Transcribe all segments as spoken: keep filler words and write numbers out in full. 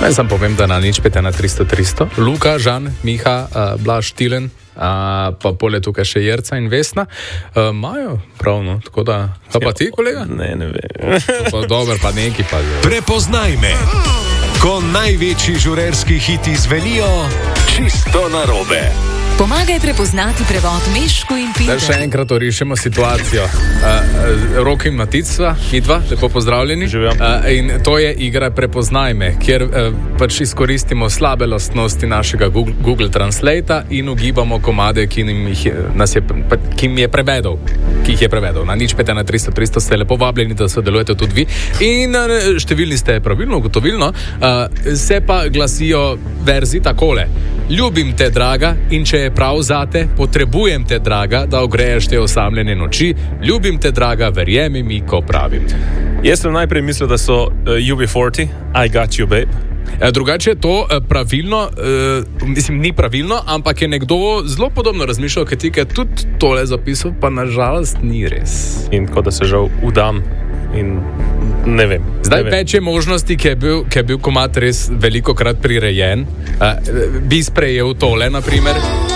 Naj sam povem, da na nič pet ena tristo tristo. Luka, Žan, Miha, uh, Blaž, Tilen, uh, pa pole tukaj še Jerca in Vesna. Imajo uh, pravno, tako da... Pa, pa ti, kolega? Ne, ne vem. Pa dober, pa neki pa... Prepoznaj me, ko največji žurerski hiti zvenijo čisto narobe. Pomagaj prepoznati prevod Mešku in Peter. Da še enkrat orišemo situacijo. Uh, Rok in Matica, midva, lepo pozdravljeni. Uh, in to je igra Prepoznaj me, kjer uh, pač izkoristimo slabe lastnosti našega Google, Google Translata in ugibamo komade, ki jih je, nas je, pa, ki jim je prevedel. Ki jih je prevedel. Na nič pet ena tristo tristo ste lepo vabljeni, da sodelujete tudi vi. In uh, številni ste pravilno, ugotovilno, uh, se pa glasijo verzi takole. Ljubim te, draga, in če je prav zate, potrebujem te, draga, da ogreješ te osamljene noči. Ljubim te, draga, verjemi mi, ko pravim. Jaz sem najprej mislil, da so uh, U B štirideset, I got you, babe. Drugače je to pravilno, uh, mislim, ni pravilno, ampak je nekdo zelo podobno razmišljal, ker ti je tudi tole zapisal, pa nažalost ni res. In tako da se žal udam in ne vem. Zdaj ne vem. več je možnosti, ki je bil, ki je bil komad res veliko krat prirejen. Uh, bi sprejel tole, na primer.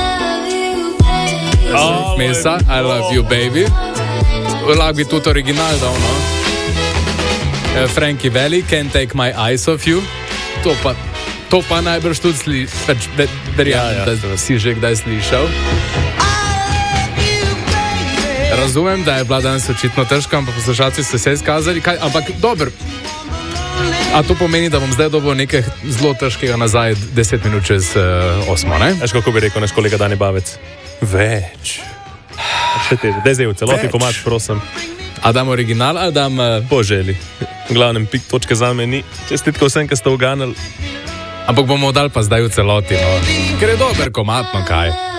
Oh, Mesa, I love you, baby. Lahko bi tudi original dal, no? Uh, Frankie Valli, Can't take my eyes off you. To pa, to pa najbrž tudi slišal, verjamem, ja, ja, da si že kdaj slišal. Razumem, da je bila danes očitno težka, ampak poslušalci ste se izkazali, kaj, ampak dober. A to pomeni, da bom zdaj dobil nekaj zelo težkega nazaj deset minut čez uh, osmo, ne? Veš, kako bi rekel naš kolega Dani Bavec? Več. Še teže, daj zdaj v celoti komad, prosim. A dam original, ali dam... Uh... Po želi. V glavnem, pik točke za me ni. Čestitko vsem, ki ste uganili. Ampak bomo dali pa zdaj v celoti, no. Ker je dober komad, no kaj.